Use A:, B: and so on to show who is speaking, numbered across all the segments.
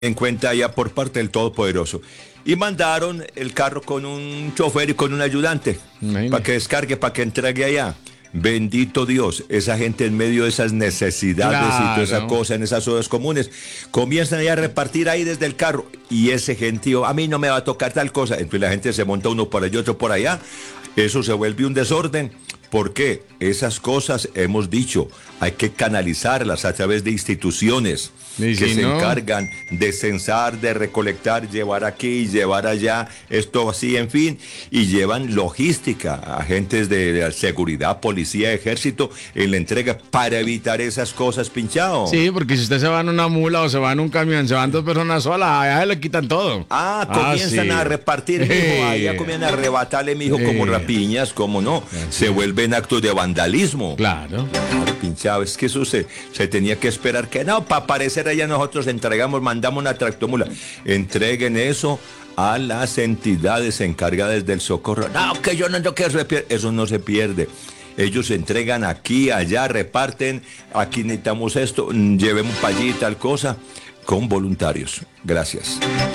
A: en cuenta ya por parte del Todopoderoso. Y mandaron el carro con un chofer y con un ayudante para que descargue, para que entregue allá. Bendito Dios, esa gente en medio de esas necesidades y toda esa cosa, en esas zonas comunes, comienzan ya a repartir ahí desde el carro. Y ese gentío, a mí no me va a tocar tal cosa. Entonces la gente se monta uno por allá, otro por allá. Eso se vuelve un desorden. ¿Por qué? Esas cosas, hemos dicho, hay que canalizarlas a través de instituciones que se encargan de censar, de recolectar, llevar aquí, llevar allá, esto así, en fin, y llevan logística, agentes de seguridad, policía, ejército, en la entrega para evitar esas cosas, pinchado.
B: Sí, porque si usted se va en una mula o se va en un camión, se van dos personas solas, allá le quitan todo.
A: Comienzan a repartir, mijo, allá comienzan a arrebatarle, mijo, como rapiñas, como no, se vuelven actos de vandalismo.
B: Claro,
A: pinchado, es que eso se tenía que esperar que no, para aparecer allá nosotros entregamos, mandamos una tractomula. Entreguen eso a las entidades encargadas del socorro. No, que yo no quiero, eso no se pierde. Ellos entregan aquí, allá, reparten, aquí necesitamos esto, llevemos para allí tal cosa, con voluntarios. Gracias.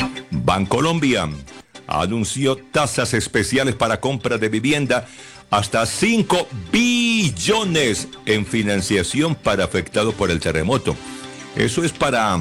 A: Bancolombia anunció tasas especiales para compra de vivienda hasta 5 billones en financiación para afectados por el terremoto. Eso es para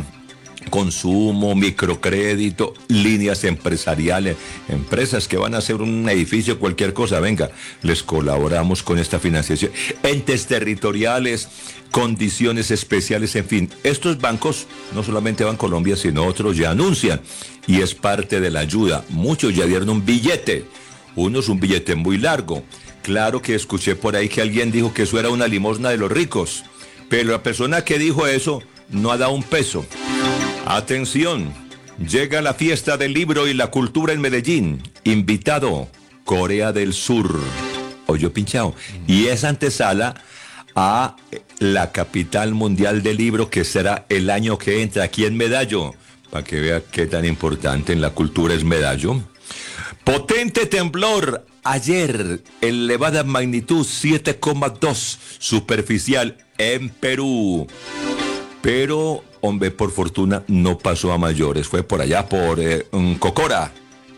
A: consumo, microcrédito, líneas empresariales, empresas que van a hacer un edificio, cualquier cosa, venga, les colaboramos con esta financiación. Entes territoriales, condiciones especiales, en fin. Estos bancos, no solamente Bancolombia, sino otros ya anuncian, y es parte de la ayuda. Muchos ya dieron un billete, unos un billete muy largo. Claro que escuché por ahí que alguien dijo que eso era una limosna de los ricos, pero la persona que dijo eso no ha dado un peso. Atención, llega la fiesta del libro y la cultura en Medellín. Invitado, Corea del Sur. Oye, pinchado. Y es antesala a la capital mundial del libro, que será el año que entra aquí en Medallo. Para que vea qué tan importante en la cultura es Medallo. Potente temblor ayer, elevada magnitud 7,2 superficial en Perú. Pero, hombre, por fortuna no pasó a mayores. Fue por allá, por Cocora,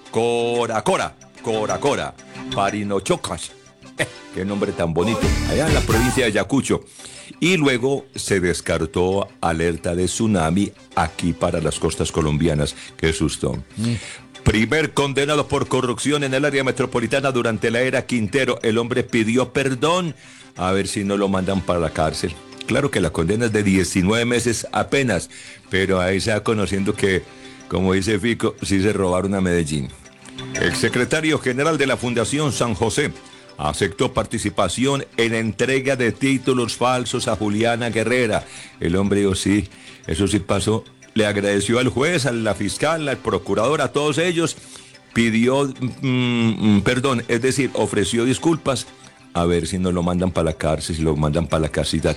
A: Coracora, Parinochocas. Qué nombre tan bonito. Allá en la provincia de Ayacucho. Y luego se descartó alerta de tsunami aquí para las costas colombianas. Qué susto. Primer condenado por corrupción en el área metropolitana durante la era Quintero. El hombre pidió perdón. A ver si no lo mandan para la cárcel. Claro que la condena es de 19 meses apenas, pero ahí se va conociendo que, como dice Fico, sí se robaron a Medellín. El secretario general de la Fundación San José aceptó participación en entrega de títulos falsos a Juliana Guerrera. El hombre dijo, sí, eso sí pasó. Le agradeció al juez, a la fiscal, al procurador, a todos ellos. Pidió perdón, es decir, ofreció disculpas. A ver si no lo mandan para la cárcel, si lo mandan para la casita.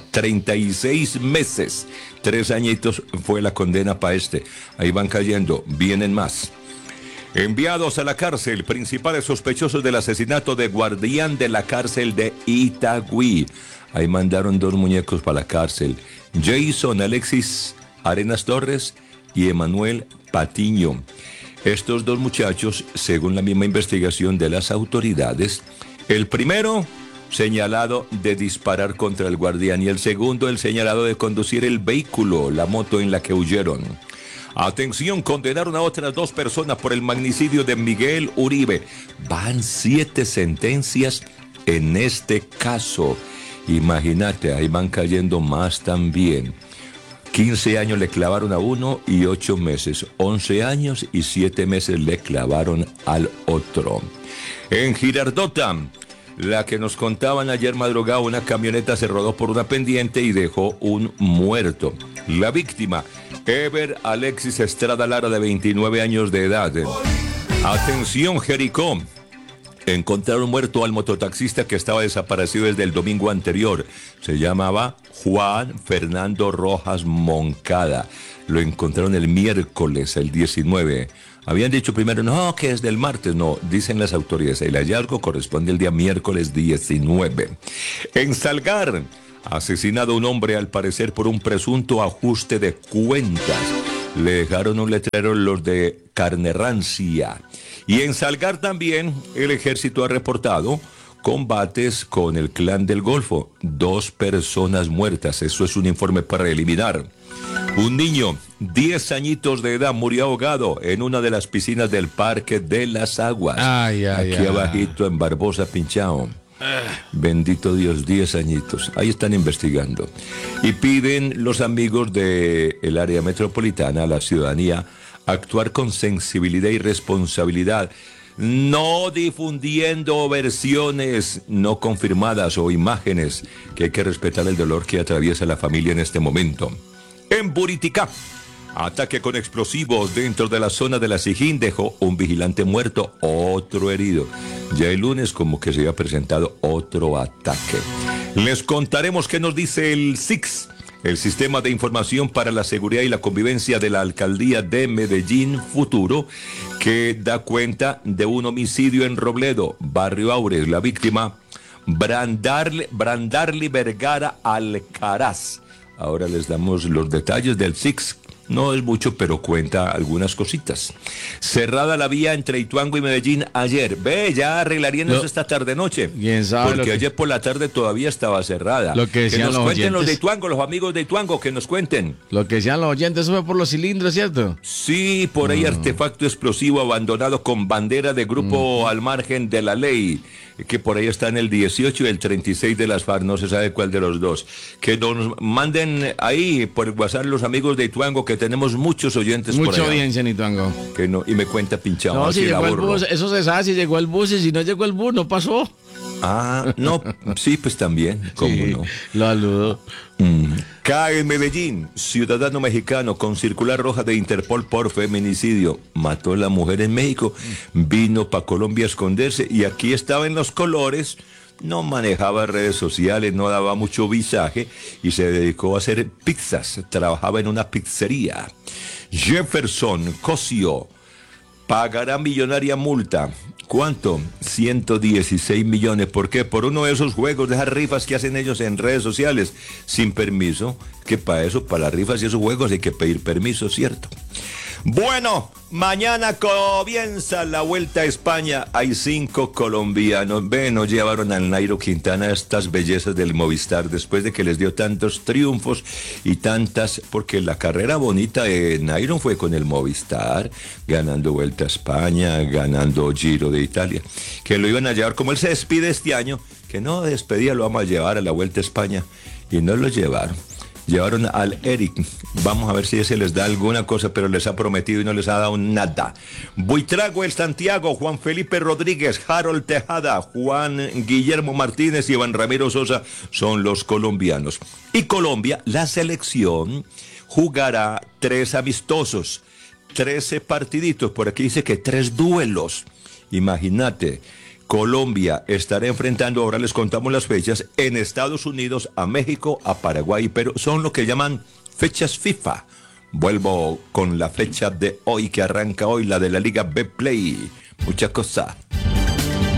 A: 36 meses, 3 añitos fue la condena para este. Ahí van cayendo, vienen más. Enviados a la cárcel, principales sospechosos del asesinato de guardián de la cárcel de Itagüí. Ahí mandaron 2 muñecos para la cárcel. Jason Alexis Arenas Torres y Emanuel Patiño. Estos 2 muchachos, según la misma investigación de las autoridades, el primero señalado de disparar contra el guardián y el segundo el señalado de conducir el vehículo, la moto en la que huyeron. Atención, condenaron a otras 2 personas por el magnicidio de Miguel Uribe. Van 7 sentencias en este caso. Imagínate, ahí van cayendo más también. 15 años le clavaron a uno y 8 meses. 11 años y 7 meses le clavaron al otro. En Girardota, la que nos contaban ayer madrugada, una camioneta se rodó por una pendiente y dejó un muerto. La víctima, Ever Alexis Estrada Lara, de 29 años de edad. Atención, Jericó. Encontraron muerto al mototaxista que estaba desaparecido desde el domingo anterior. Se llamaba Juan Fernando Rojas Moncada. Lo encontraron el miércoles, el 19. Habían dicho primero, no, que es del martes. No, dicen las autoridades. El hallazgo corresponde el día miércoles 19. En Salgar, asesinado un hombre al parecer por un presunto ajuste de cuentas. Le dejaron un letrero los de carne rancia. Y en Salgar también el ejército ha reportado combates con el Clan del Golfo. 2 personas muertas. Eso es un informe preliminar. Un niño, 10 añitos de edad, murió ahogado en una de las piscinas del Parque de las Aguas. Aquí abajito en Barbosa, Pinchao. Bendito Dios, 10 añitos. Ahí están investigando. Y piden los amigos del área metropolitana a la ciudadanía actuar con sensibilidad y responsabilidad, no difundiendo versiones no confirmadas o imágenes, que hay que respetar el dolor que atraviesa la familia en este momento. En Buriticá, ataque con explosivos dentro de la zona de la Sijín dejó un vigilante muerto, otro herido. Ya el lunes como que se había presentado otro ataque. Les contaremos qué nos dice el SIX, el Sistema de Información para la Seguridad y la Convivencia de la Alcaldía de Medellín Futuro, que da cuenta de un homicidio en Robledo, Barrio Aures. La víctima, Brandarli Vergara Alcaraz. Ahora les damos los detalles del SIX. No es mucho, pero cuenta algunas cositas. Cerrada la vía entre Ituango y Medellín ayer. Ve, ya arreglarían eso esta tarde-noche.
B: ¿Quién sabe?
A: Porque ayer por la tarde todavía estaba cerrada.
B: Lo que decían
A: nos
B: los
A: cuenten
B: oyentes.
A: los de Ituango, los amigos de Ituango, que nos cuenten.
B: Lo que decían los oyentes, eso fue por los cilindros, ¿cierto?
A: Sí, por ahí artefacto explosivo abandonado con bandera de grupo al margen de la ley, que por ahí está en el 18 y el 36 de las FARC, no se sabe cuál de los dos. Que nos manden ahí por WhatsApp los amigos de Ituango, que tenemos muchos oyentes por allá.
B: Mucha audiencia en Ituango.
A: Que no, y me cuenta Pinchado.
B: No, si
A: así
B: llegó
A: la
B: el
A: borro.
B: bus, eso se sabe si llegó el bus, y si no llegó el bus, no pasó.
A: Ah, no, sí, pues también, cómo
B: Sí,
A: no.
B: lo saludo.
A: Cae en Medellín, ciudadano mexicano con circular roja de Interpol por feminicidio. Mató a la mujer en México, vino para Colombia a esconderse y aquí estaba en los colores. No manejaba redes sociales, no daba mucho visaje y se dedicó a hacer pizzas. Trabajaba en una pizzería. Jefferson Cosio pagará millonaria multa. ¿Cuánto? 116 millones. ¿Por qué? Por uno de esos juegos, de esas rifas que hacen ellos en redes sociales, sin permiso. Que para eso, para las rifas y esos juegos hay que pedir permiso, ¿cierto? Bueno, mañana comienza la Vuelta a España. Hay 5 colombianos. Nos llevaron al Nairo Quintana, estas bellezas del Movistar, después de que les dio tantos triunfos y tantas, porque la carrera bonita de Nairo fue con el Movistar, ganando Vuelta a España, ganando Giro de Italia, que lo iban a llevar, como él se despide este año, que no despedía, lo vamos a llevar a la Vuelta a España, y no lo llevaron. Llevaron al Eric. Vamos a ver si ese les da alguna cosa, pero les ha prometido y no les ha dado nada. Buitrago el Santiago, Juan Felipe Rodríguez, Harold Tejada, Juan Guillermo Martínez y Iván Ramiro Sosa son los colombianos. Y Colombia, la selección, jugará 3 amistosos, 13 partiditos. Por aquí dice que 3 duelos. Imagínate. Colombia estará enfrentando, ahora les contamos las fechas, en Estados Unidos, a México, a Paraguay, pero son lo que llaman fechas FIFA. Vuelvo con la fecha de hoy, que arranca hoy, la de la Liga B-Play. Mucha cosa.